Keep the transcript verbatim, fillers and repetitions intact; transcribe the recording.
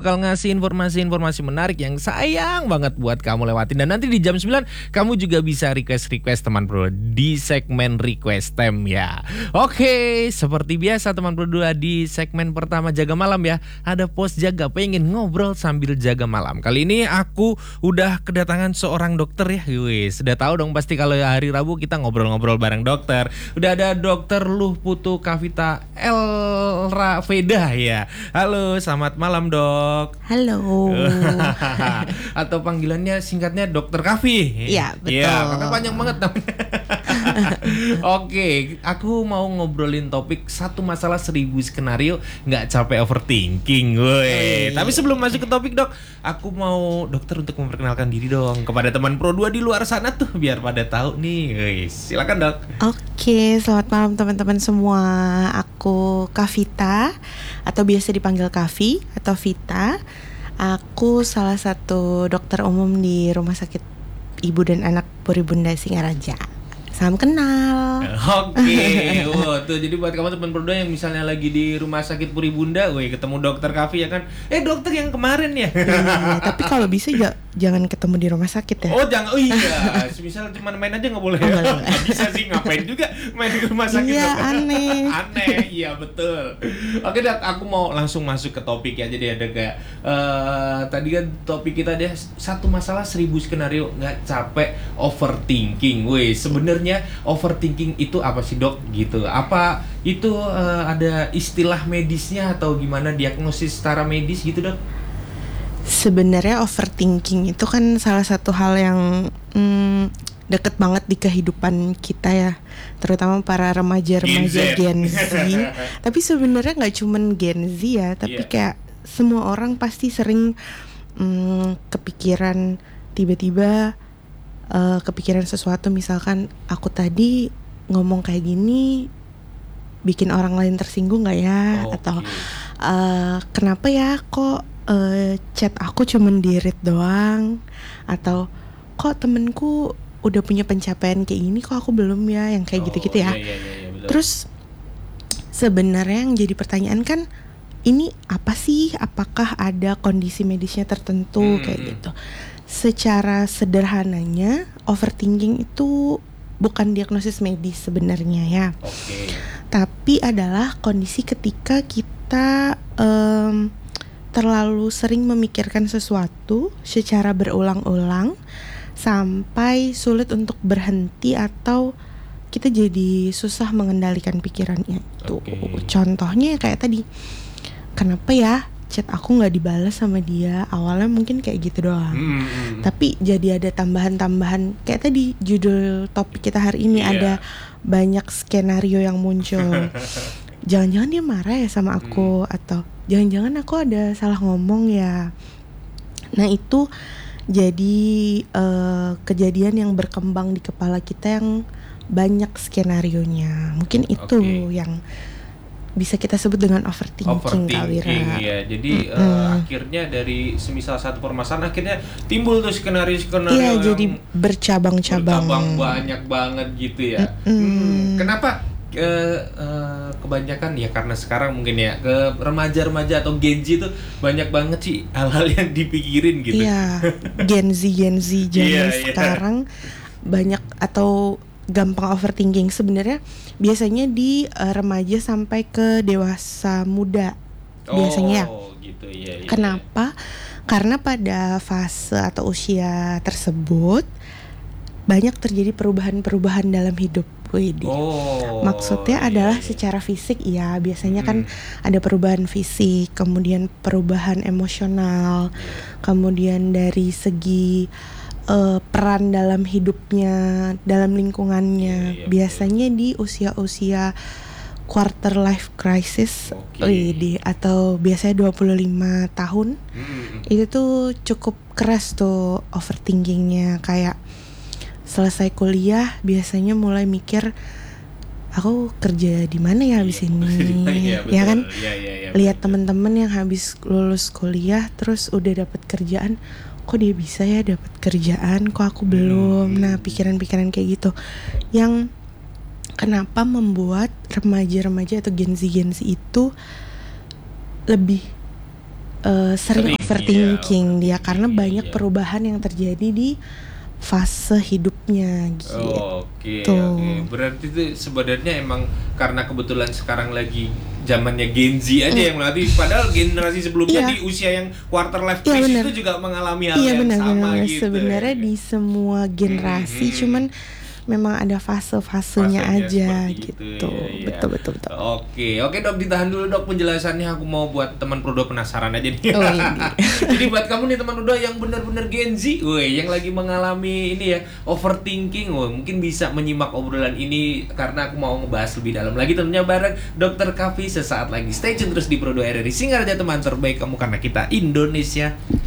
bakal ngasih informasi-informasi menarik yang sayang banget buat kamu lewatin. Dan nanti di jam sembilan kamu juga bisa request-request teman Pro di segmen Request Time ya. Oke, seperti biasa teman Pro dua di segmen pertama Jaga Malam ya. Ada pos jaga pengen ngobrol sambil jaga malam. Kali ini aku udah kedatangan seorang dokter ya. Wih, sudah tahu dong pasti kalau hari Rabu kita ngobrol-ngobrol bareng dokter. Udah ada Dokter Luh Putu Kavita Elra Veda ya. Halo, selamat malam dok. Halo. Atau panggilannya singkatnya Dokter Kavi. Iya betul. Iya, karena panjang banget namanya. Oke, aku mau ngobrolin topik satu masalah seribu skenario nggak capek overthinking. Woi. Tapi sebelum masuk ke topik dok, aku mau dokter untuk memperkenalkan diri dong kepada teman Pro dua di luar sana tuh biar pada tahu nih. Woi, silakan dok. Oke, selamat malam teman-teman semua. Aku Kavita atau biasa dipanggil Kavi atau Vita. Aku salah satu dokter umum di Rumah Sakit Ibu dan Anak Puri Bunda Singaraja. Salam kenal. Oke, wow, tuh jadi buat kamu teman berdua yang misalnya lagi di Rumah Sakit Puri Bunda, woi ketemu dokter Kavi ya kan? Eh dokter yang kemarin ya. Iya, tapi kalau bisa ya, jangan ketemu di rumah sakit ya. Oh jangan, oh iya, misal cuma main aja nggak boleh. Oh, ya? Nggak bisa sih, ngapain juga main di rumah sakit. Iya dokter. aneh. Aneh, iya betul. Oke dok, aku mau langsung masuk ke topik ya. Jadi ada kayak uh, tadi kan topik kita ada satu masalah seribu skenario nggak capek overthinking. Woi sebenarnya overthinking itu apa sih dok gitu? Apa itu uh, ada istilah medisnya atau gimana diagnosis secara medis gitu dok? Sebenarnya overthinking itu kan salah satu hal yang hmm, deket banget di kehidupan kita ya, terutama para remaja-remaja Gen Z. Tapi sebenarnya nggak cuman Gen Z ya, tapi yeah. kayak semua orang pasti sering hmm, kepikiran tiba-tiba. Uh, kepikiran sesuatu, misalkan aku tadi ngomong kayak gini bikin orang lain tersinggung nggak ya? Oh, atau okay. uh, kenapa ya kok uh, chat aku cuman di read doang? Atau kok temenku udah punya pencapaian kayak gini kok aku belum ya? Yang kayak oh, gitu-gitu ya. Iya, iya, iya, betul. Terus sebenarnya yang jadi pertanyaan kan, ini apa sih? Apakah ada kondisi medisnya tertentu hmm. kayak gitu? Secara sederhananya, overthinking itu bukan diagnosis medis sebenarnya ya. Okay. Tapi adalah kondisi ketika kita um, terlalu sering memikirkan sesuatu secara berulang-ulang sampai sulit untuk berhenti atau kita jadi susah mengendalikan pikirannya itu. Okay. Contohnya kayak tadi, kenapa ya chat aku nggak dibalas sama dia? Awalnya mungkin kayak gitu doang, hmm. tapi jadi ada tambahan-tambahan kayak tadi judul topik kita hari ini, yeah. ada banyak skenario yang muncul. Jangan-jangan dia marah ya sama aku, hmm. atau jangan-jangan aku ada salah ngomong ya. Nah itu jadi uh, kejadian yang berkembang di kepala kita yang banyak skenarionya. Mungkin itu okay. yang bisa kita sebut dengan overthinking, overthinking ya. Jadi mm-hmm. uh, akhirnya dari semisal satu permasalahan akhirnya timbul tuh skenario-skenario iya, yang jadi bercabang-cabang. Bercabang banyak banget gitu ya. Mm-hmm. Hmm, kenapa uh, uh, kebanyakan ya karena sekarang mungkin ya ke remaja-remaja atau Gen Z itu banyak banget sih hal-hal yang dipikirin gitu. Iya. Gen Z Gen Z zaman yeah, sekarang yeah. banyak atau gampang overthinking. Sebenarnya biasanya di uh, remaja sampai ke dewasa muda biasanya. Oh, gitu ya. Iya, Kenapa? Iya. Karena pada fase atau usia tersebut banyak terjadi perubahan-perubahan dalam hidup. Widih. Oh, maksudnya iya, adalah iya. secara fisik ya, biasanya hmm. kan ada perubahan fisik, kemudian perubahan emosional, yeah. kemudian dari segi Uh, peran dalam hidupnya, dalam lingkungannya, yeah, yeah, biasanya betul. Di usia-usia quarter life crisis, okay. di atau biasanya dua puluh lima tahun, mm. itu tuh cukup keras tuh overthinkingnya. Kayak selesai kuliah biasanya mulai mikir, aku kerja di mana ya habis yeah. ini, yeah, ya kan? Yeah, yeah, yeah, lihat teman-teman yang habis lulus kuliah terus udah dapat kerjaan. Kok dia bisa ya dapat kerjaan, kok aku belum. Nah pikiran-pikiran kayak gitu yang kenapa membuat remaja-remaja atau Gen Z Gen Z itu lebih uh, sering, Sering, overthinking iya, dia karena overthinking, banyak iya. perubahan yang terjadi di fase hidupnya gitu. Oke, oke. Berarti itu sebenarnya emang karena kebetulan sekarang lagi zamannya Gen Z aja yang melatih. Padahal generasi sebelumnya Iya. di usia yang quarter life Iya, crisis benar. itu juga mengalami hal Iya yang benar sama benar. gitu. Sebenarnya ya. di semua generasi, Hmm, hmm. cuman memang ada fase-fasenya Fasenya aja seperti gitu. itu, ya, ya. Betul betul betul. Oke, oke dok, ditahan dulu dok penjelasannya. Aku mau buat teman Prodo penasaran aja nih. Oh, ini. Jadi buat kamu nih teman Prodo yang benar-benar Gen Z, woi, yang lagi mengalami ini ya overthinking, woi, mungkin bisa menyimak obrolan ini karena aku mau ngebahas lebih dalam lagi tentunya bareng Dokter Kavi sesaat lagi. Stay tune terus di Prodo R R I. Singar aja teman terbaik kamu karena kita Indonesia